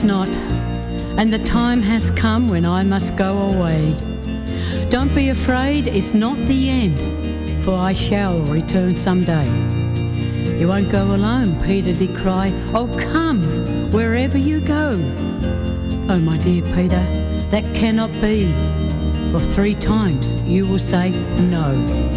it's not, and the time has come when I must go away. Don't be afraid, it's not the end, for I shall return someday. You won't go alone, Peter did cry. Oh, come, wherever you go. Oh, my dear Peter, that cannot be, for 3 times you will say no.